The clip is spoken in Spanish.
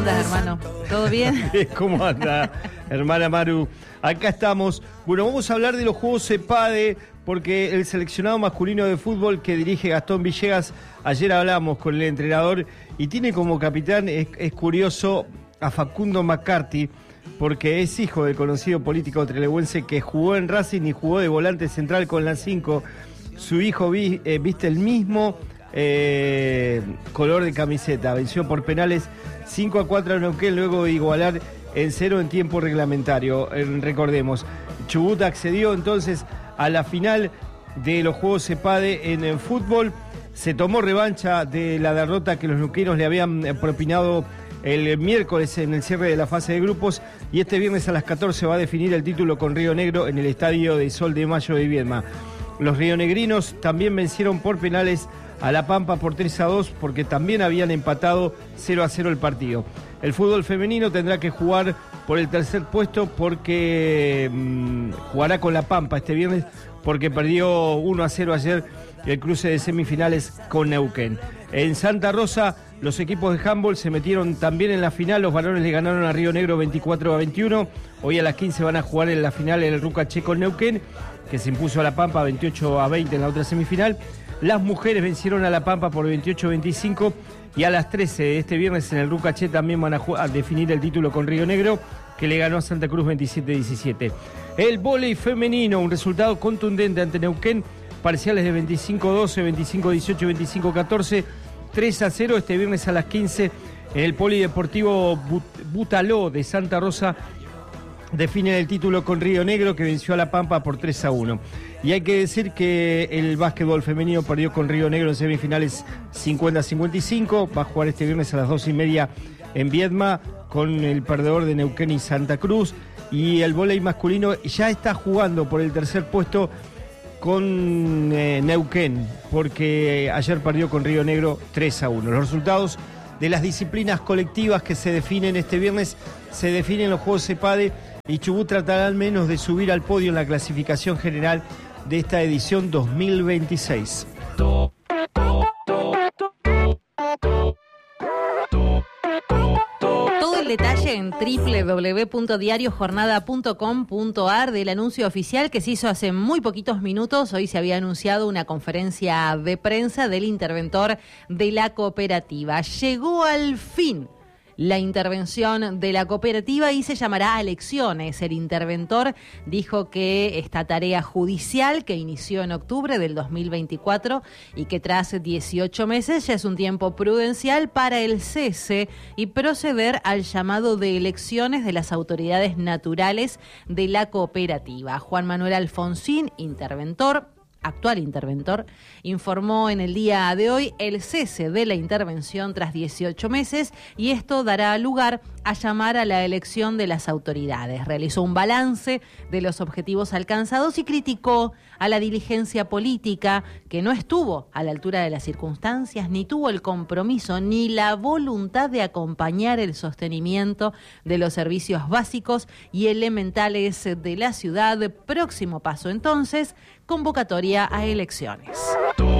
Hermano, ¿todo bien? ¿Cómo anda, hermana Maru? Acá estamos. Bueno, vamos a hablar de los Juegos CEPADE, porque el seleccionado masculino de fútbol que dirige Gastón Villegas, ayer hablamos con el entrenador y tiene como capitán, es curioso, a Facundo McCarthy, porque es hijo del conocido político trelewense que jugó en Racing y jugó de volante central con la 5. Su hijo viste el mismo color de camiseta, venció por penales 5-4 a Neuquén, luego de igualar en 0 en tiempo reglamentario. Recordemos, Chubut accedió entonces a la final de los Juegos CEPADE en el fútbol. Se tomó revancha de la derrota que los neuquinos le habían propinado el miércoles en el cierre de la fase de grupos, y este viernes a las 14 va a definir el título con Río Negro en el Estadio de Sol de Mayo de Viedma. Los rionegrinos también vencieron por penales a La Pampa por 3-2, porque también habían empatado 0-0 el partido. El fútbol femenino tendrá que jugar por el tercer puesto porque jugará con La Pampa este viernes, porque perdió 1-0 ayer el cruce de semifinales con Neuquén. En Santa Rosa, los equipos de handball se metieron también en la final. Los varones le ganaron a Río Negro 24-21. Hoy a las 15 van a jugar en la final el Ruca Che con Neuquén, que se impuso a La Pampa 28-20 en la otra semifinal. Las mujeres vencieron a La Pampa por 28-25, y a las 13 de este viernes en el Ruca Che también van a definir el título con Río Negro, que le ganó a Santa Cruz 27-17. El vóley femenino, un resultado contundente ante Neuquén, parciales de 25-12, 25-18, 25-14, 3-0 este viernes a las 15 en el Polideportivo Butaló de Santa Rosa. Define el título con Río Negro, que venció a La Pampa por 3-1. Y hay que decir que el básquetbol femenino perdió con Río Negro en semifinales 50-55. Va a jugar este viernes a las 2:30 en Viedma con el perdedor de Neuquén y Santa Cruz. Y el vóley masculino ya está jugando por el tercer puesto con Neuquén, porque ayer perdió con Río Negro 3-1. Los resultados de las disciplinas colectivas que se definen este viernes se definen en los Juegos CEPADE, y Chubut tratará al menos de subir al podio en la clasificación general de esta edición 2026. Todo el detalle en www.diariojornada.com.ar del anuncio oficial que se hizo hace muy poquitos minutos. Hoy se había anunciado una conferencia de prensa del interventor de la cooperativa. Llegó al fin la intervención de la cooperativa y se llamará a elecciones. El interventor dijo que esta tarea judicial, que inició en octubre del 2024 y que tras 18 meses ya es un tiempo prudencial para el cese y proceder al llamado de elecciones de las autoridades naturales de la cooperativa. Juan Manuel Alfonsín, actual interventor, informó en el día de hoy el cese de la intervención tras 18 meses, y esto dará lugar a llamar a la elección de las autoridades. Realizó un balance de los objetivos alcanzados y criticó a la dirigencia política, que no estuvo a la altura de las circunstancias, ni tuvo el compromiso ni la voluntad de acompañar el sostenimiento de los servicios básicos y elementales de la ciudad. Próximo paso entonces, convocatoria a elecciones.